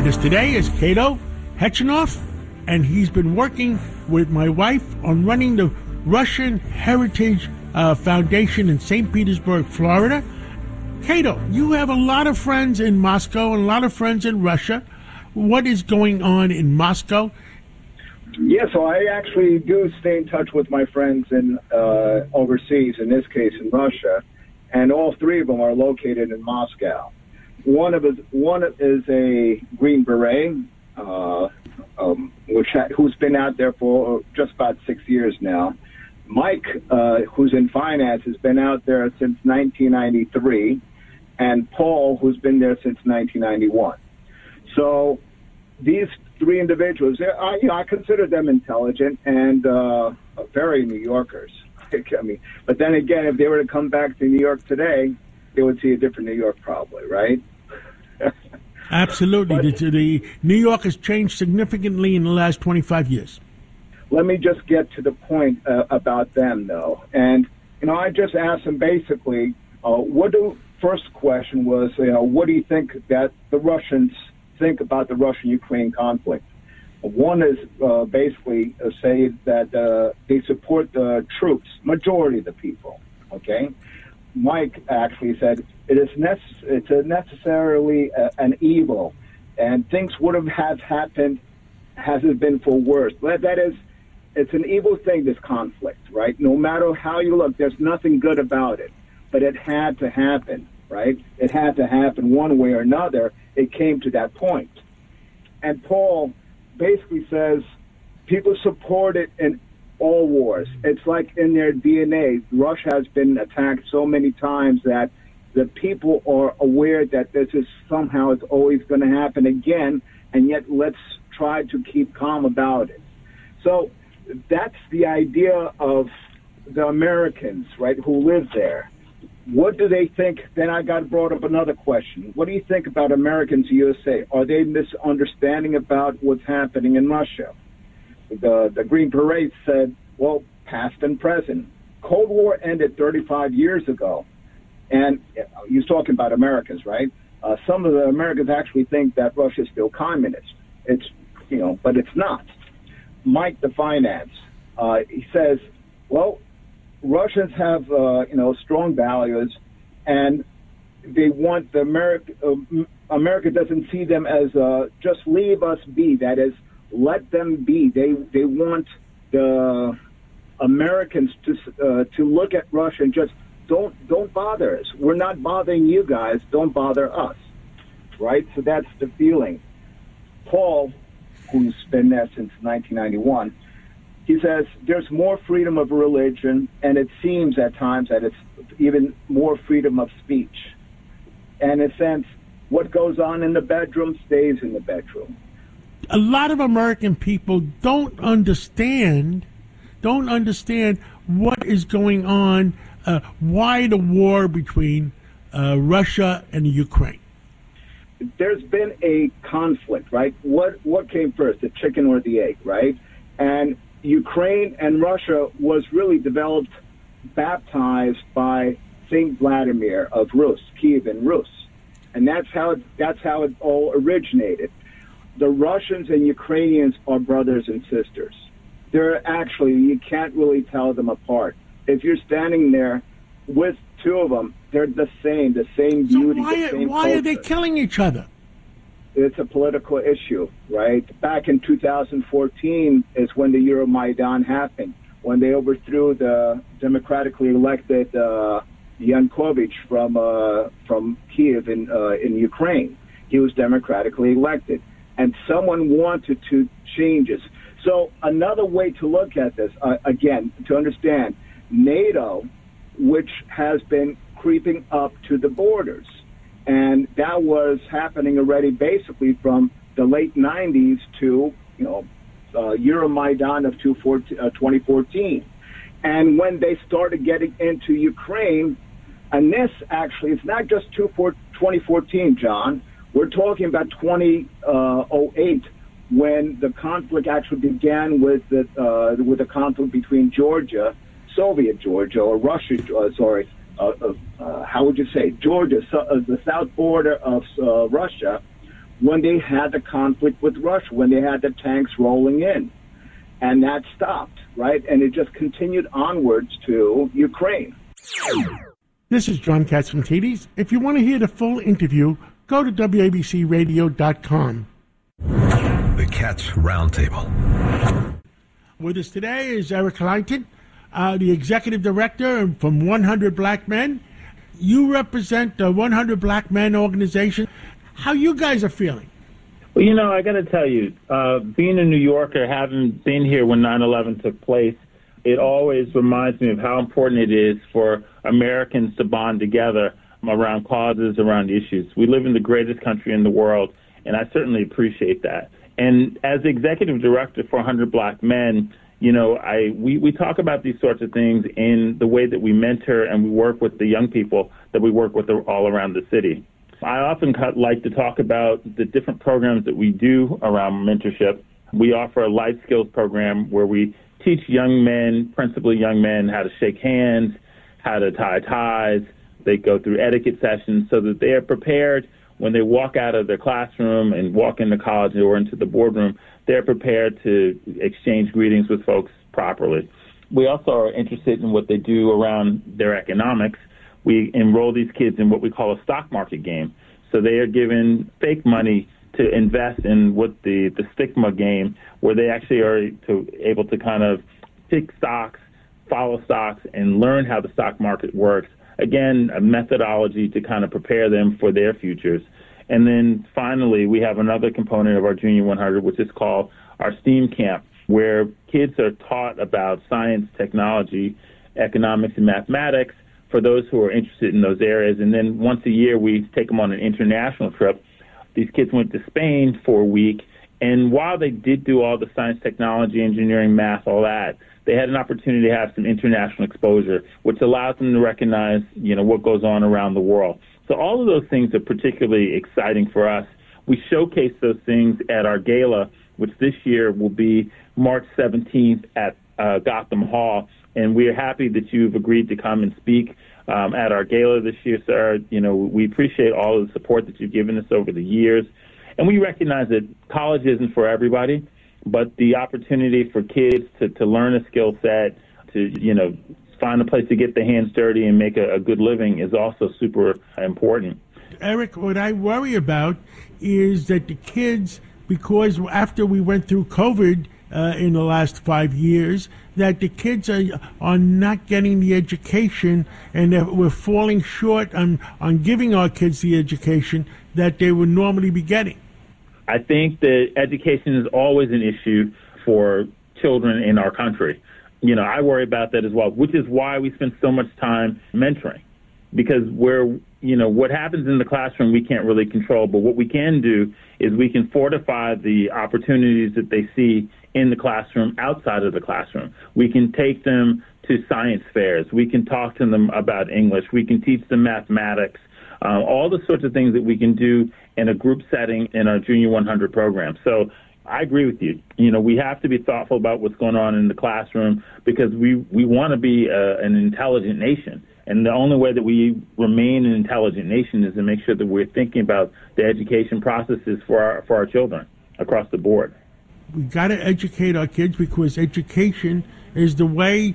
guest today is Cato Hechinoff, and he's been working with my wife on running the Russian Heritage Foundation in St. Petersburg, Florida. Cato, you have a lot of friends in Moscow and a lot of friends in Russia. What is going on in Moscow? Yeah, so I actually do stay in touch with my friends in overseas, in this case in Russia, and all three of them are located in Moscow. One is a Green Beret, who's been out there for just about 6 years now. Mike, who's in finance, has been out there since 1993, and Paul, who's been there since 1991. So these three individuals, I consider them intelligent and very New Yorkers. I mean, but then again, if they were to come back to New York today, they would see a different New York probably, right? Absolutely. The New York has changed significantly in the last 25 years. Let me just get to the point about them, though. And, I just asked them basically, first question was, what do you think that the Russians think about the Russian-Ukraine conflict? One is basically say that they support the troops, majority of the people, okay? Mike actually said it's necessarily an evil, and things would have happened has it been for worse. That is, it's an evil thing, this conflict, right? No matter how you look, there's nothing good about it, but it had to happen, right? It had to happen one way or another. It came to that point. And Paul basically says people support it in all wars. It's like in their DNA. Russia has been attacked so many times that the people are aware that this is somehow it's always going to happen again, and yet let's try to keep calm about it. So that's the idea of the Americans, right, who live there. What do they think? Then I got brought up another question. What do you think about Americans in USA? Are they misunderstanding about what's happening in Russia? The Green Beret said, well, past and present. Cold War ended 35 years ago. And he was talking about Americans, right? Some of the Americans actually think that Russia is still communist. It's, but it's not. Mike, the finance, he says, well, Russians have, strong values, and they want America doesn't see them as just leave us be. That is, let them be. They want the Americans to look at Russia and just don't bother us. We're not bothering you guys. Don't bother us, right? So that's the feeling. Paul, who's been there since 1991. He says there's more freedom of religion, and it seems at times that it's even more freedom of speech. And in a sense, what goes on in the bedroom stays in the bedroom. A lot of American people don't understand what is going on, why the war between Russia and Ukraine. There's been a conflict, right? What came first, the chicken or the egg, right? And Ukraine and Russia was really developed, baptized by Saint Vladimir of Rus, Kievan Rus, and that's how it all originated. The Russians and Ukrainians are brothers and sisters. They're actually, you can't really tell them apart. If you're standing there with two of them, they're the same beauty. So why are they killing each other? It's a political issue, right? Back in 2014 is when the Euromaidan happened, when they overthrew the democratically elected Yanukovych from Kiev in Ukraine. He was democratically elected, and someone wanted to change it. So another way to look at this, again, to understand, NATO, which has been creeping up to the borders, and that was happening already basically from the late 90s to, Euromaidan of 2014. And when they started getting into Ukraine, and this actually, it's not just 2014, John. We're talking about 2008, when the conflict actually began with the conflict between Georgia, Soviet Georgia, or Russia, how would you say, Georgia, the south border of Russia, when they had the conflict with Russia, when they had the tanks rolling in. And that stopped, right? And it just continued onwards to Ukraine. This is John Catsimatidis. If you want to hear the full interview, go to WABCRadio.com. The Cats Roundtable. With us today is Eric Kleinton, the executive director from 100 Black Men. You represent the 100 Black Men organization. How you guys are feeling? Well, you know, I got to tell you, being a New Yorker, having been here when 9/11 took place, it always reminds me of how important it is for Americans to bond together around causes, around issues. We live in the greatest country in the world, and I certainly appreciate that. And as the executive director for 100 Black Men, you know, we talk about these sorts of things in the way that we mentor and we work with the young people that we work with all around the city. I often like to talk about the different programs that we do around mentorship. We offer a life skills program where we teach young men, principally young men, how to shake hands, how to tie ties. They go through etiquette sessions so that they are prepared when they walk out of their classroom and walk into college or into the boardroom. They're prepared to exchange greetings with folks properly. We also are interested in what they do around their economics. We enroll these kids in what we call a stock market game. So they are given fake money to invest in what the stigma game, where they actually are able to kind of pick stocks, follow stocks, and learn how the stock market works. Again, a methodology to kind of prepare them for their futures. And then finally, we have another component of our Junior 100, which is called our STEAM camp, where kids are taught about science, technology, economics, and mathematics for those who are interested in those areas. And then once a year, we take them on an international trip. These kids went to Spain for a week, and while they did do all the science, technology, engineering, math, all that, they had an opportunity to have some international exposure, which allows them to recognize, you know, what goes on around the world. So all of those things are particularly exciting for us. We showcase those things at our gala, which this year will be March 17th at Gotham Hall. And we are happy that you've agreed to come and speak at our gala this year, sir. You know, we appreciate all of the support that you've given us over the years. And we recognize that college isn't for everybody, but the opportunity for kids to learn a skill set, to, you know, find a place to get their hands dirty and make a good living is also super important. Eric, what I worry about is that the kids, because after we went through COVID in the last 5 years, that the kids are not getting the education, and that we're falling short on giving our kids the education that they would normally be getting. I think that education is always an issue for children in our country. You know, I worry about that as well, which is why we spend so much time mentoring, because what happens in the classroom we can't really control, but what we can do is we can fortify the opportunities that they see in the classroom outside of the classroom. We can take them to science fairs. We can talk to them about English. We can teach them mathematics, all the sorts of things that we can do in a group setting in our Junior 100 program. So I agree with you. You know, we have to be thoughtful about what's going on in the classroom, because we want to be an intelligent nation. And the only way that we remain an intelligent nation is to make sure that we're thinking about the education processes for our children across the board. We got to educate our kids, because education is the way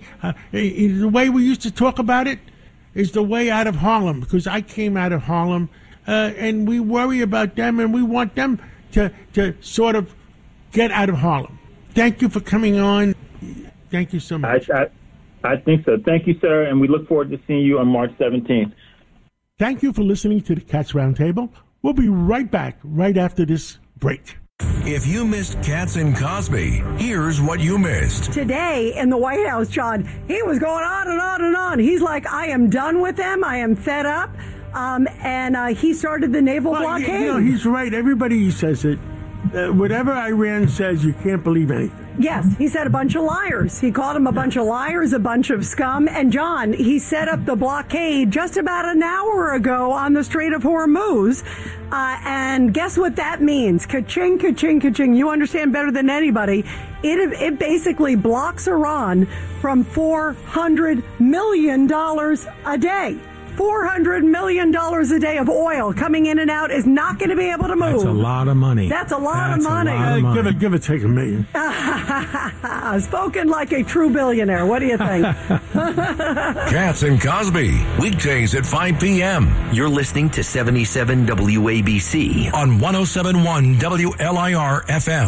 we used to talk about it, is the way out of Harlem, because I came out of Harlem, and we worry about them, and we want them to sort of get out of Harlem. Thank you for coming on. Thank you so much. I think so. Thank you, sir, and we look forward to seeing you on March 17th. Thank you for listening to the Cats Roundtable. We'll be right back right after this break. If you missed Cats and Cosby, here's what you missed. Today in the White House, John, he was going on and on and on. He's like, I am done with them. I am fed up. And he started the naval blockade. You know, he's right. Everybody says it. Whatever Iran says, you can't believe anything. Yes, he said a bunch of liars. He called them a bunch of liars, a bunch of scum. And, John, he set up the blockade just about an hour ago on the Strait of Hormuz. And guess what that means? Ka-ching, ka-ching, ka-ching. You understand better than anybody. It basically blocks Iran from $400 million a day. $400 million a day of oil coming in and out is not going to be able to move. That's a lot of money. That's a lot of money. Give or take $1 million. Spoken like a true billionaire. What do you think? Katz and Cosby, weekdays at 5 p.m. You're listening to 77 WABC on 107.1 WLIR FM.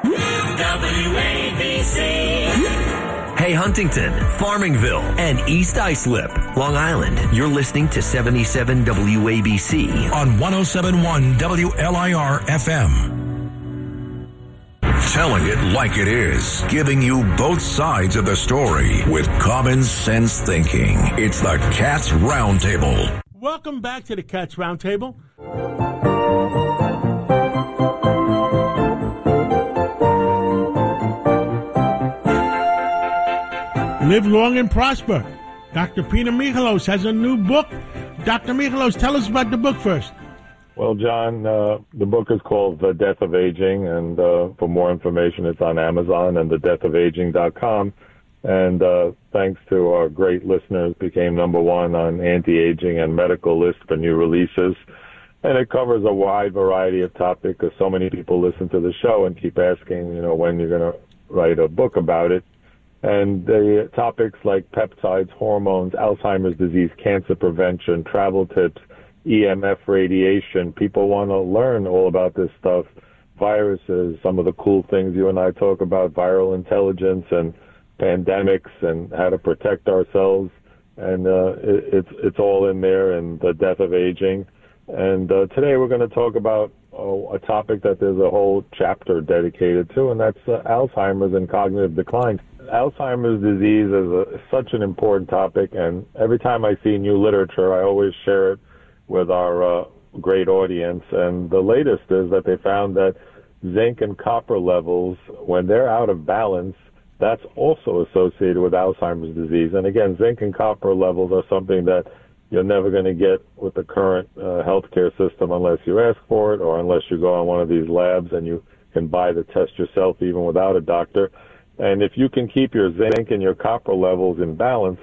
WABC. Hey, Huntington, Farmingville, and East Islip, Long Island. You're listening to 77 WABC on 107.1 WLIR FM. Telling it like it is, giving you both sides of the story with common sense thinking. It's the Katz Roundtable. Welcome back to the Katz Roundtable. Live long and prosper. Dr. Peter Michalos has a new book. Dr. Michalos, tell us about the book first. Well, John, the book is called The Death of Aging, and for more information, it's on Amazon and thedeathofaging.com. And thanks to our great listeners, became #1 on anti-aging and medical list for new releases. And it covers a wide variety of topics because so many people listen to the show and keep asking, when you're going to write a book about it. And the topics like peptides, hormones, Alzheimer's disease, cancer prevention, travel tips, EMF radiation. People want to learn all about this stuff. Viruses, some of the cool things you and I talk about, viral intelligence and pandemics and how to protect ourselves. And it's all in there, and the death of aging. And today we're going to talk about a topic that there's a whole chapter dedicated to, and that's Alzheimer's and cognitive decline. Alzheimer's disease is such an important topic, and every time I see new literature, I always share it with our great audience. And the latest is that they found that zinc and copper levels, when they're out of balance, that's also associated with Alzheimer's disease. And again, zinc and copper levels are something that you're never going to get with the current healthcare system unless you ask for it or unless you go on one of these labs and you can buy the test yourself even without a doctor. And if you can keep your zinc and your copper levels in balance,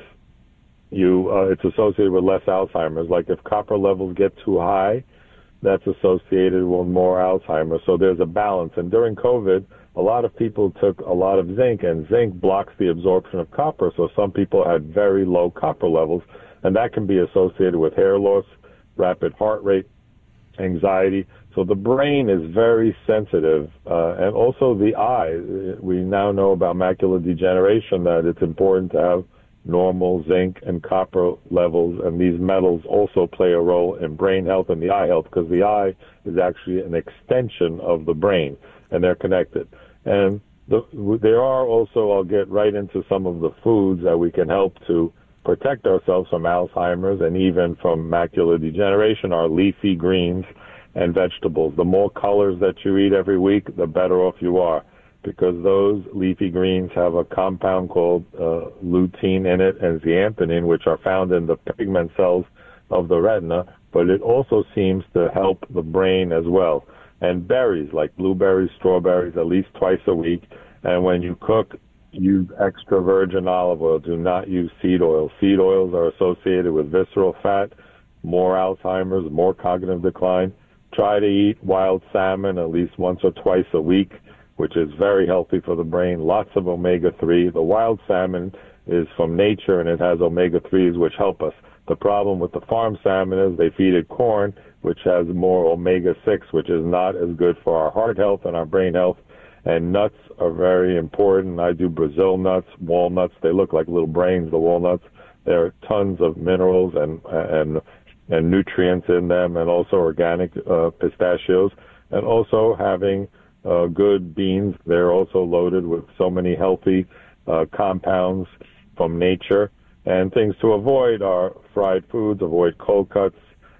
it's associated with less Alzheimer's. Like if copper levels get too high, that's associated with more Alzheimer's. So there's a balance. And during COVID, a lot of people took a lot of zinc, and zinc blocks the absorption of copper. So some people had very low copper levels, and that can be associated with hair loss, rapid heart rate, anxiety. So the brain is very sensitive, and also the eye. We now know about macular degeneration, that it's important to have normal zinc and copper levels, and these metals also play a role in brain health and the eye health, because the eye is actually an extension of the brain, and they're connected. And there are also, I'll get right into some of the foods that we can help to protect ourselves from Alzheimer's and even from macular degeneration, are leafy greens and vegetables. The more colors that you eat every week, the better off you are, because those leafy greens have a compound called lutein in it and zeaxanthin, which are found in the pigment cells of the retina, but it also seems to help the brain as well. And berries, like blueberries, strawberries, at least twice a week. And when you cook, use extra virgin olive oil. Do not use seed oil. Seed oils are associated with visceral fat, more Alzheimer's, more cognitive decline. Try to eat wild salmon at least once or twice a week, which is very healthy for the brain. Lots of omega-3. The wild salmon is from nature, and it has omega-3s, which help us. The problem with the farm salmon is they feed it corn, which has more omega-6, which is not as good for our heart health and our brain health. And nuts are very important. I do Brazil nuts, walnuts. They look like little brains, the walnuts. There are tons of minerals and nutrients in them, and also organic pistachios. And also having good beans. They're also loaded with so many healthy compounds from nature. And things to avoid are fried foods, avoid cold cuts,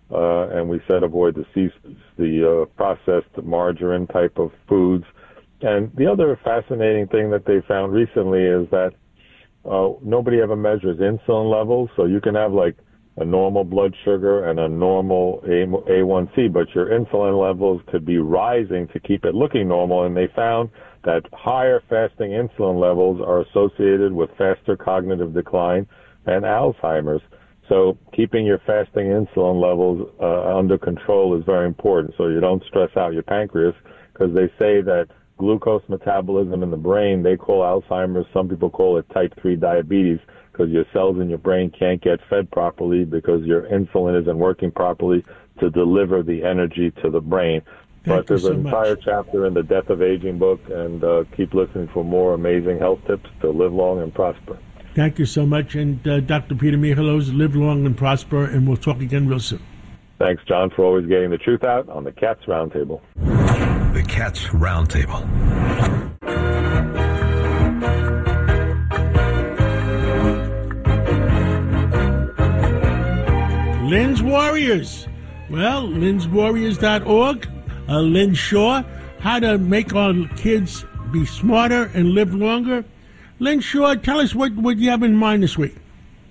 and we said avoid the processed margarine type of foods. And the other fascinating thing that they found recently is that nobody ever measures insulin levels, so you can have like a normal blood sugar and a normal A1C, but your insulin levels could be rising to keep it looking normal, and they found that higher fasting insulin levels are associated with faster cognitive decline and Alzheimer's. So keeping your fasting insulin levels under control is very important so you don't stress out your pancreas, because they say that glucose metabolism in the brain, they call Alzheimer's, some people call it type 3 diabetes, because your cells in your brain can't get fed properly because your insulin isn't working properly to deliver the energy to the brain. But there's an entire chapter in the Death of Aging book, and keep listening for more amazing health tips to live long and prosper. Thank you so much. And Dr. Peter Michalos, live long and prosper, and we'll talk again real soon. Thanks, John, for always getting the truth out on the Cats Roundtable. The Cats Roundtable. Lynn's Warriors. Well, lynswarriors.org. Lynn Shaw, how to make our kids be smarter and live longer. Lynn Shaw, tell us what you have in mind this week.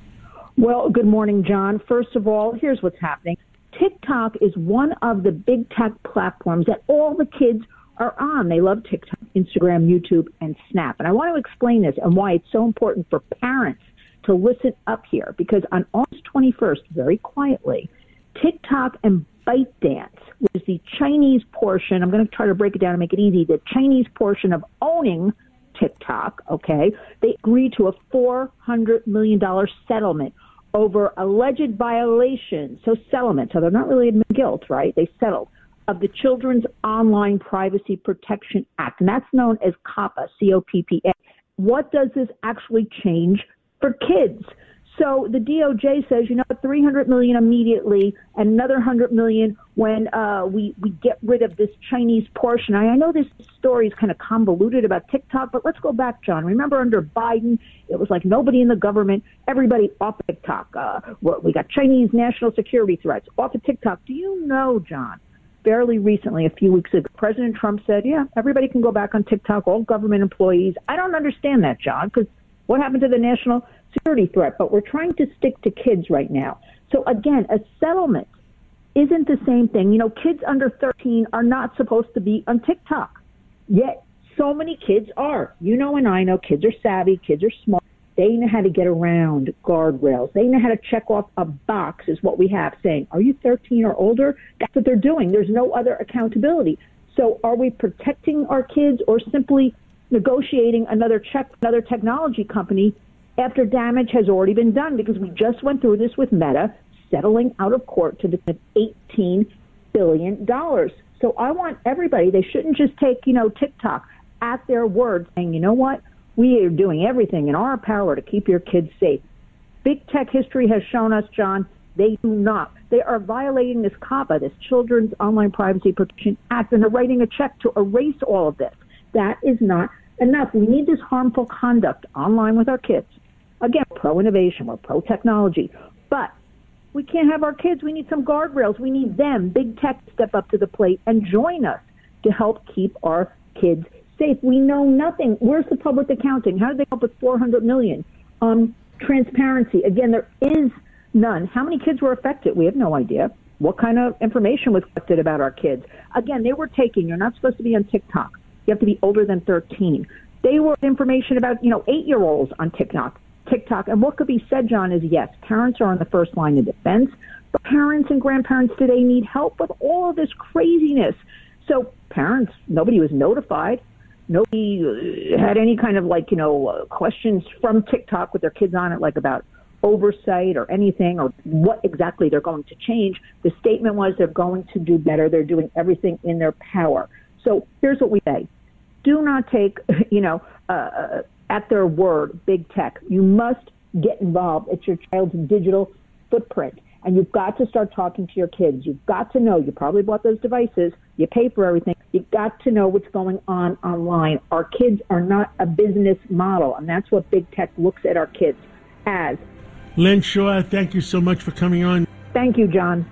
Well, good morning, John. First of all, here's what's happening. TikTok is one of the big tech platforms that all the kids are on. They love TikTok, Instagram, YouTube, and Snap. And I want to explain this and why it's so important for parents to listen up here, because on August 21st, very quietly, TikTok and ByteDance, which is the Chinese portion, I'm going to try to break it down and make it easy, the Chinese portion of owning TikTok, okay, they agreed to a $400 million settlement over alleged violations. So settlement, so they're not really admitting guilt, right? They settled, of the Children's Online Privacy Protection Act, and that's known as COPPA, C-O-P-P-A. What does this actually change for kids? So the DOJ says, $300 million immediately and another $100 million when we get rid of this Chinese portion. I know this story is kind of convoluted about TikTok, but let's go back, John. Remember under Biden, it was like nobody in the government, everybody off of TikTok. We got Chinese national security threats off of TikTok. Do you know, John, fairly recently, a few weeks ago, President Trump said, yeah, everybody can go back on TikTok, all government employees. I don't understand that, John, because what happened to the national security threat? But we're trying to stick to kids right now. So again, a settlement isn't the same thing. Kids under 13 are not supposed to be on TikTok. Yet so many kids are. And I know kids are savvy, kids are smart. They know how to get around guardrails. They know how to check off a box, is what we have, saying, are you 13 or older? That's what they're doing. There's no other accountability. So are we protecting our kids or simply negotiating another technology company after damage has already been done? Because we just went through this with Meta, settling out of court to the $18 billion. So I want everybody, they shouldn't just take, TikTok at their word, saying, you know what, we are doing everything in our power to keep your kids safe. Big tech history has shown us, John, they do not. They are violating this COPPA, this Children's Online Privacy Protection Act, and they're writing a check to erase all of this. That is not enough. We need this harmful conduct online with our kids. Again, pro-innovation, we're pro-technology. But we can't have our kids. We need some guardrails. We need them, big tech, to step up to the plate and join us to help keep our kids safe. We know nothing. Where's the public accounting? How did they come up with $400 million? Transparency. Again, there is none. How many kids were affected? We have no idea. What kind of information was collected about our kids? Again, they were taking, you're not supposed to be on TikTok. You have to be older than 13. They were information about, 8-year-olds on TikTok. And what could be said, John, is yes, parents are on the first line of defense, but parents and grandparents today need help with all of this craziness. So parents, nobody was notified. Nobody had any kind of questions from TikTok with their kids on it, like about oversight or anything or what exactly they're going to change. The statement was they're going to do better. They're doing everything in their power. So here's what we say. Do not take, at their word, big tech. You must get involved. It's your child's digital footprint. And you've got to start talking to your kids. You've got to know. You probably bought those devices. You pay for everything. You've got to know what's going on online. Our kids are not a business model, and that's what big tech looks at our kids as. Lynn Shaw, thank you so much for coming on. Thank you, John.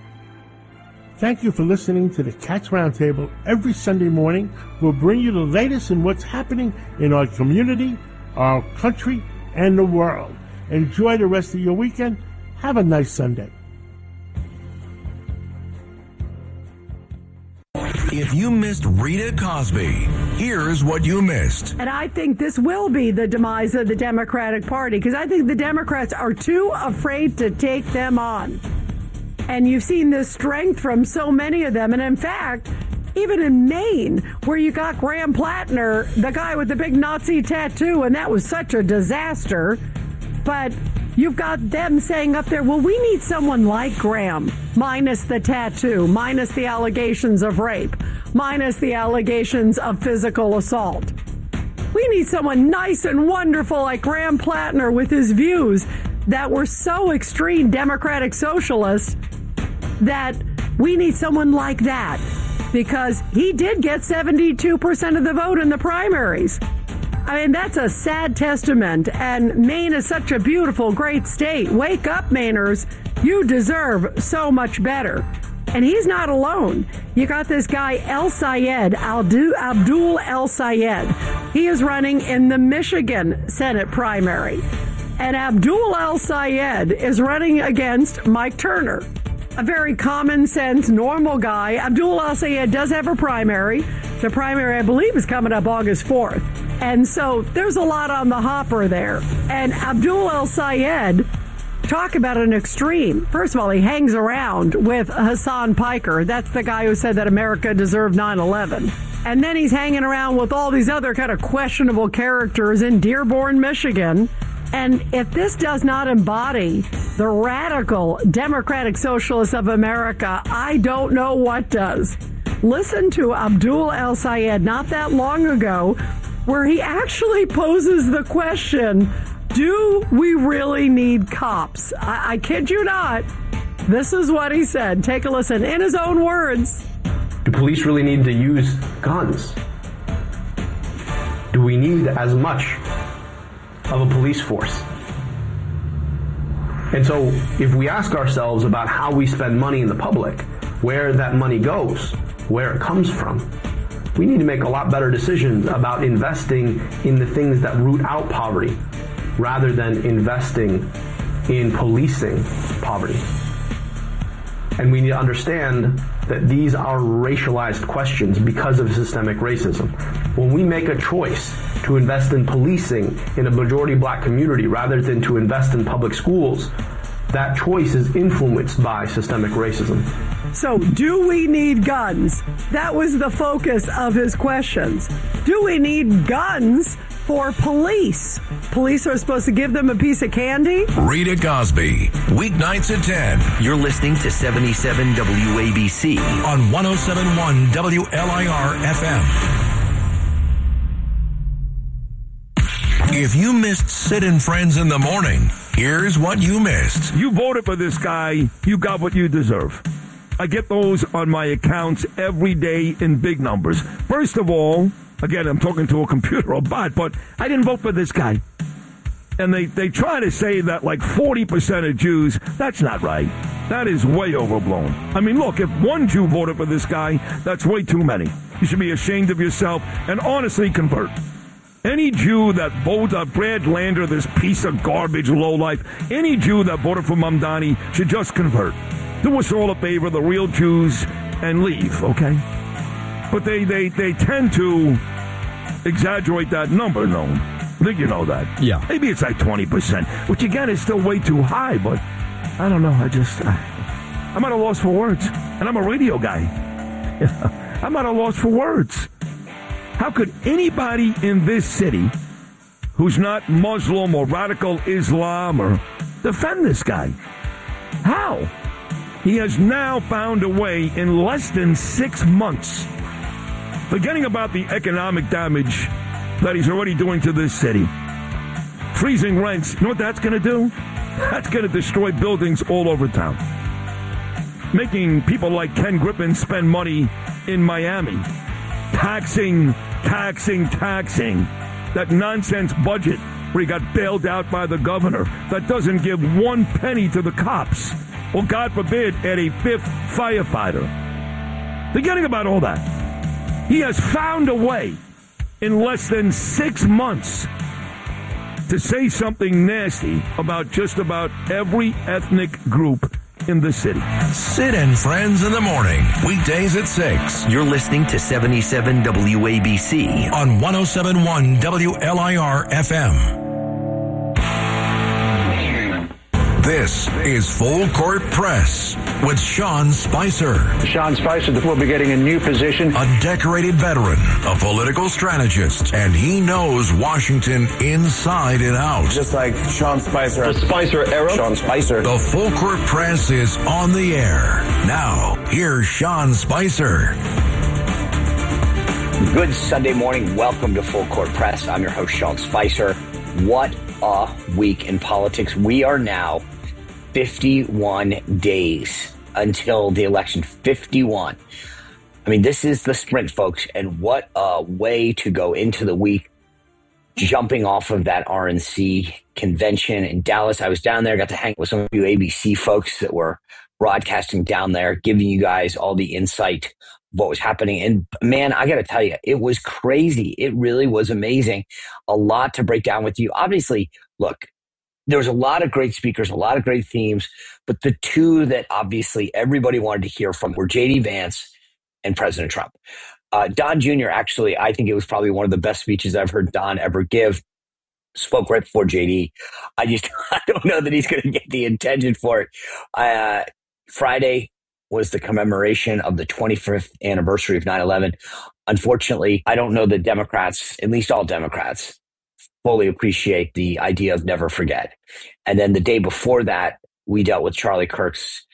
Thank you for listening to the Cats Roundtable. Every Sunday morning, we'll bring you the latest in what's happening in our community, our country, and the world. Enjoy the rest of your weekend. Have a nice Sunday. If you missed Rita Cosby, here's what you missed. And I think this will be the demise of the Democratic Party, because I think the Democrats are too afraid to take them on. And you've seen this strength from so many of them. And in fact, even in Maine, where you got Graham Plattner, the guy with the big Nazi tattoo, and that was such a disaster. But you've got them saying up there, well, we need someone like Graham, minus the tattoo, minus the allegations of rape, minus the allegations of physical assault. We need someone nice and wonderful like Graham Plattner with his views that were so extreme Democratic Socialist that we need someone like that, because he did get 72% of the vote in the primaries. I mean, that's a sad testament, and Maine is such a beautiful, great state. Wake up, Mainers. You deserve so much better. And he's not alone. You got this guy, Abdul El Sayed. He is running in the Michigan Senate primary. And Abdul El Sayed is running against Mike Turner, a very common sense, normal guy. Abdul El Sayed does have a primary. The primary, I believe, is coming up August 4th. And so there's a lot on the hopper there. And Abdul El Sayed, talk about an extreme. First of all, he hangs around with Hassan Piker. That's the guy who said that America deserved 9/11. And then he's hanging around with all these other kind of questionable characters in Dearborn, Michigan. And if this does not embody the radical Democratic Socialists of America, I don't know what does. Listen to Abdul El Sayed not that long ago, where he actually poses the question, do we really need cops? I kid you not. This is what he said. Take a listen in his own words. Do police really need to use guns? Do we need as much of a police force? And so if we ask ourselves about how we spend money in the public, where that money goes, where it comes from, we need to make a lot better decisions about investing in the things that root out poverty rather than investing in policing poverty. And we need to understand that these are racialized questions because of systemic racism. When we make a choice to invest in policing in a majority black community rather than to invest in public schools, that choice is influenced by systemic racism. So, do we need guns? That was the focus of his questions. Do we need guns for police? Police are supposed to give them a piece of candy? Rita Cosby, weeknights at 10. You're listening to 77 WABC on 107.1 WLIR FM. If you missed Sid and Friends in the morning, here's what you missed. You voted for this guy, you got what you deserve. I get those on my accounts every day in big numbers. First of all, again, I'm talking to a computer or bot, but I didn't vote for this guy. And they try to say that like 40% of Jews, that's not right. That is way overblown. I mean, look, if one Jew voted for this guy, that's way too many. You should be ashamed of yourself and honestly convert. Any Jew that voted Brad Lander, this piece of garbage lowlife, any Jew that voted for Mamdani should just convert. Do us all a favor, the real Jews, and leave, okay? But they tend to exaggerate that number, no? I think you know that. Yeah. Maybe it's like 20%, which again is still way too high, but I don't know. I'm at a loss for words. And I'm a radio guy. I'm at a loss for words. How could anybody in this city who's not Muslim or radical Islam or defend this guy? How? He has now found a way in less than 6 months, forgetting about the economic damage that he's already doing to this city. Freezing rents, you know what that's going to do? That's going to destroy buildings all over town. Making people like Ken Griffin spend money in Miami. Taxing. That nonsense budget where he got bailed out by the governor that doesn't give 1 penny to the cops. Or, God forbid, add a 5th firefighter. Forgetting about all that. He has found a way in less than 6 months to say something nasty about just about every ethnic group in the city. Sid and Friends in the morning, weekdays at 6 You're listening to 77 WABC. on 107.1 WLIR FM. This is Full Court Press with Sean Spicer. Sean Spicer will be getting a new position. A decorated veteran, a political strategist, and he knows Washington inside and out. Just like Sean Spicer. The Spicer era. Sean Spicer. The Full Court Press is on the air. Now, here's Sean Spicer. Good Sunday morning. Welcome to Full Court Press. I'm your host, Sean Spicer. What a week in politics. We are now 51 days until the election. 51. I mean, this is the sprint, folks. And what a way to go into the week, jumping off of that RNC convention in Dallas. I was down there, got to hang with some of you ABC folks that were broadcasting down there, giving you guys all the insight of what was happening. And man, I got to tell you, it was crazy. It really was amazing. A lot to break down with you. Obviously, look, there was a lot of great speakers, a lot of great themes, but the two that obviously everybody wanted to hear from were J.D. Vance and President Trump. Don Jr., actually, I think it was probably one of the best speeches I've heard Don ever give. Spoke right before J.D. I don't know that he's going to get the attention for it. Friday was the commemoration of the 25th anniversary of 9/11. Unfortunately, I don't know that Democrats, at least all Democrats, fully appreciate the idea of never forget. And then the day before that, we dealt with Charlie Kirk's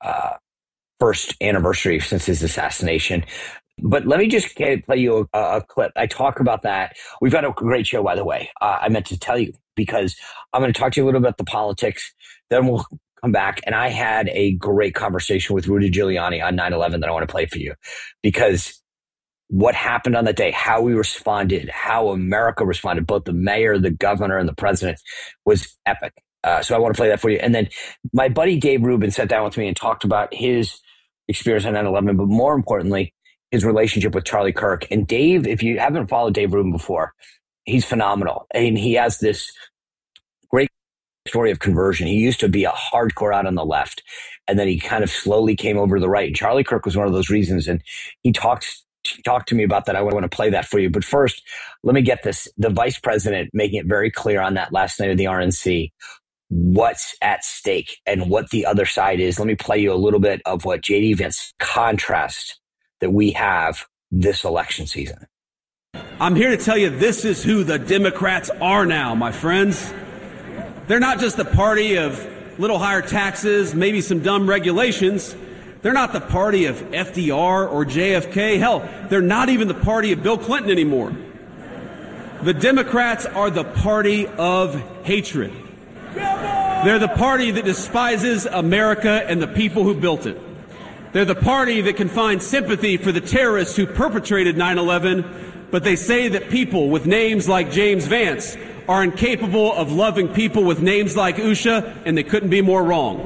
first anniversary since his assassination. But let me just play you a clip. I talk about that. We've got a great show, by the way. I meant to tell you because I'm going to talk to you a little bit about the politics. Then we'll come back. And I had a great conversation with Rudy Giuliani on 9/11 that I want to play for you because what happened on that day, how we responded, how America responded, both the mayor, the governor, and the president was epic. So I want to play that for you. And then my buddy Dave Rubin sat down with me and talked about his experience on 9/11, but more importantly, his relationship with Charlie Kirk. And Dave, if you haven't followed Dave Rubin before, he's phenomenal. And he has this great story of conversion. He used to be a hardcore out on the left, and then he kind of slowly came over to the right. And Charlie Kirk was one of those reasons. And he talked to me about that. I want to play that for you. But first, let me get this. The vice president making it very clear on that last night of the RNC what's at stake and what the other side is. Let me play you a little bit of what J.D. Vance contrast that we have this election season. I'm here to tell you this is who the Democrats are now, my friends. They're not just the party of little higher taxes, maybe some dumb regulations. They're not the party of FDR or JFK. Hell, they're not even the party of Bill Clinton anymore. The Democrats are the party of hatred. They're the party that despises America and the people who built it. They're the party that can find sympathy for the terrorists who perpetrated 9/11, but they say that people with names like James Vance are incapable of loving people with names like Usha, and they couldn't be more wrong.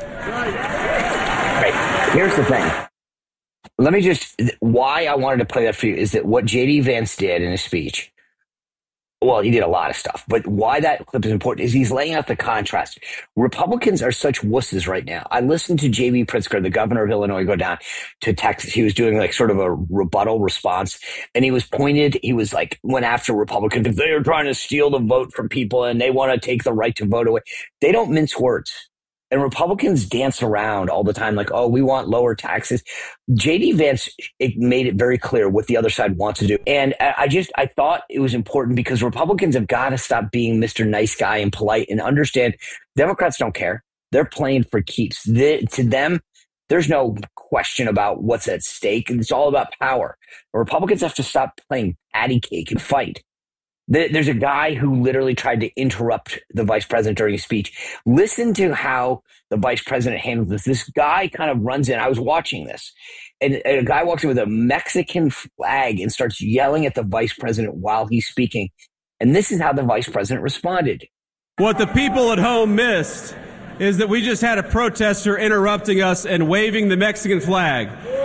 Here's the thing. Let me why I wanted to play that for you is that what J.D. Vance did in his speech, well, he did a lot of stuff, but why that clip is important is he's laying out the contrast. Republicans are such wusses right now. I listened to J.B. Pritzker, the governor of Illinois, go down to Texas. He was doing like sort of a rebuttal response, and he was went after Republicans. They are trying to steal the vote from people and they want to take the right to vote away. They don't mince words. And Republicans dance around all the time like, oh, we want lower taxes. J.D. Vance made it very clear what the other side wants to do. And I thought it was important because Republicans have got to stop being Mr. Nice Guy and polite and understand Democrats don't care. They're playing for keeps. To them, there's no question about what's at stake. It's all about power. Republicans have to stop playing patty cake and fight. There's a guy who literally tried to interrupt the vice president during his speech. Listen to how the vice president handles this. This guy kind of runs in. I was watching this, and a guy walks in with a Mexican flag and starts yelling at the vice president while he's speaking. And this is how the vice president responded. What the people at home missed is that we just had a protester interrupting us and waving the Mexican flag.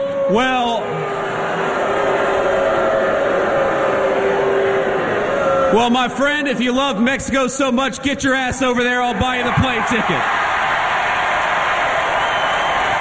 Well, my friend, if you love Mexico so much, get your ass over there. I'll buy you the plane ticket.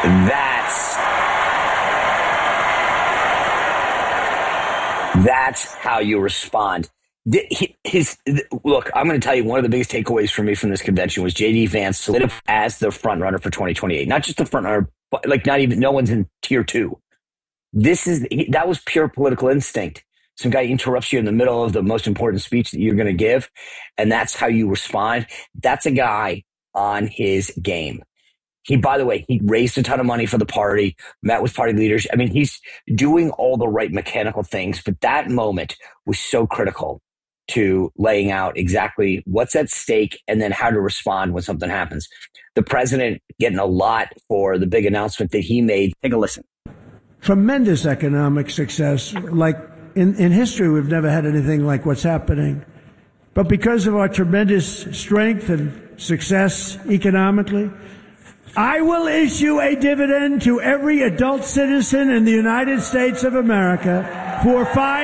That's how you respond. Look, I'm going to tell you, one of the biggest takeaways for me from this convention was J.D. Vance solidified as the front runner for 2028. Not just the front runner, but no one's in tier 2. That was pure political instinct. Some guy interrupts you in the middle of the most important speech that you're going to give, and that's how you respond. That's a guy on his game. By the way, he raised a ton of money for the party, met with party leaders. I mean, he's doing all the right mechanical things, but that moment was so critical to laying out exactly what's at stake and then how to respond when something happens. The president getting a lot for the big announcement that he made. Take a listen. Tremendous economic success. Like in history, we've never had anything like what's happening. But because of our tremendous strength and success economically, I will issue a dividend to every adult citizen in the United States of America for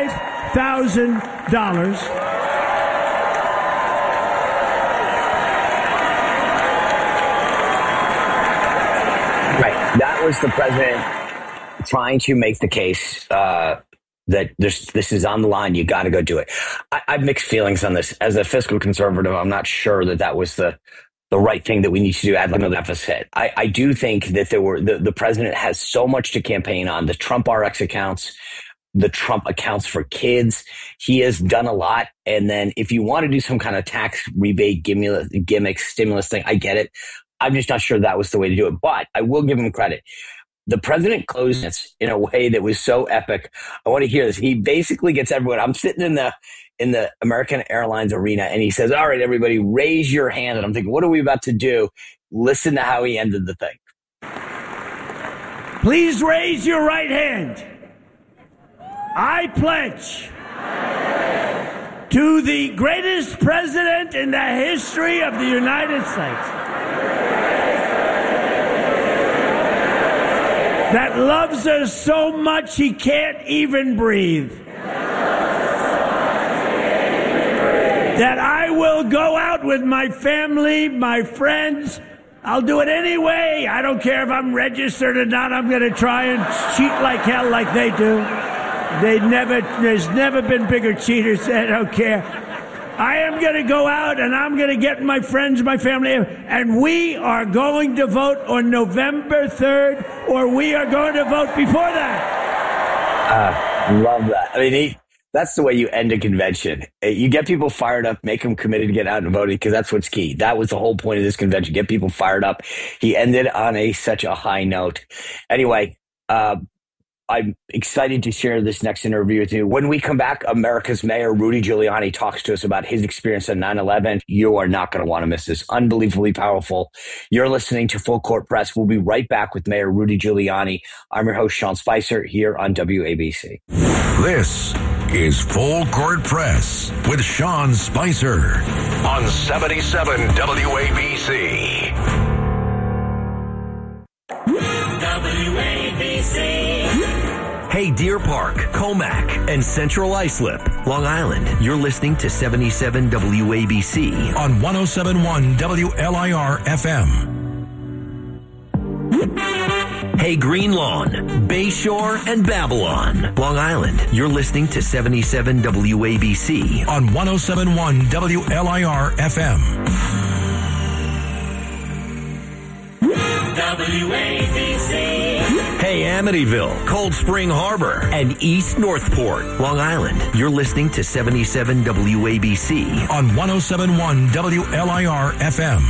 $5,000. Right. That was the president trying to make the case that this is on the line. You got to go do it. I have mixed feelings on this. As a fiscal conservative, I'm not sure that was the right thing that we need to do. Add another deficit. I do think that the president has so much to campaign on. The Trump RX accounts, the Trump accounts for kids. He has done a lot. And then if you want to do some kind of tax rebate gimmick stimulus thing, I get it. I'm just not sure that was the way to do it. But I will give him credit. The president closed it in a way that was so epic. I want to hear this. He basically gets everyone. I'm sitting in the American Airlines arena, and he says, "All right, everybody, raise your hand." And I'm thinking, what are we about to do? Listen to how he ended the thing. Please raise your right hand. I pledge to the greatest president in the history of the United States that loves us so much he can't even breathe. That I will go out with my family, my friends. I'll do it anyway. I don't care if I'm registered or not. I'm going to try and cheat like hell like they do. There's never been bigger cheaters. I don't care. I am going to go out and I'm going to get my friends, my family, and we are going to vote on November 3rd, or we are going to vote before that. Love that. I mean, that's the way you end a convention. You get people fired up, make them committed to get out and voting, because that's what's key. That was the whole point of this convention, get people fired up. He ended on such a high note. Anyway, I'm excited to share this next interview with you. When we come back, America's Mayor Rudy Giuliani talks to us about his experience on 9/11. You are not going to want to miss this. Unbelievably powerful. You're listening to Full Court Press. We'll be right back with Mayor Rudy Giuliani. I'm your host, Sean Spicer, here on WABC. This is Full Court Press with Sean Spicer on 77 WABC. WABC. Hey, Deer Park, Comac, and Central Islip, Long Island. You're listening to 77 WABC on 107.1 WLIR FM. Hey, Green Lawn, Bayshore, and Babylon, Long Island. You're listening to 77 WABC on 107.1 WLIR FM. WABC. Hey, Amityville, Cold Spring Harbor, and East Northport, Long Island. You're listening to 77 WABC on 107.1 WLIR FM.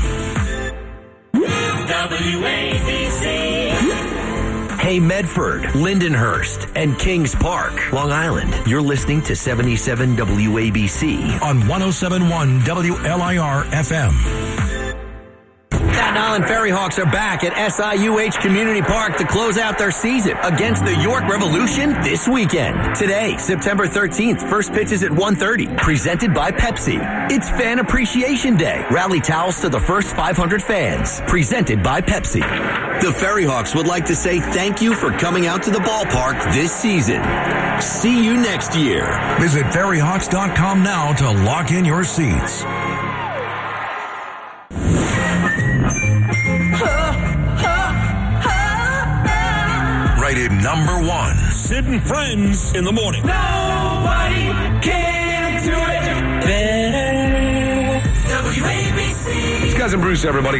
WABC. Hey, Medford, Lindenhurst, and Kings Park, Long Island. You're listening to 77 WABC on 107.1 WLIR FM. Staten Island Ferry Hawks are back at SIUH Community Park to close out their season against the York Revolution this weekend. Today, September 13th, first pitch is at 1:30, presented by Pepsi. It's Fan Appreciation Day. Rally towels to the first 500 fans, presented by Pepsi. The Ferry Hawks would like to say thank you for coming out to the ballpark this season. See you next year. Visit ferryhawks.com now to lock in your seats. number one. Sid and Friends in the morning. Nobody can do it better. WABC. It's Cousin Bruce, everybody.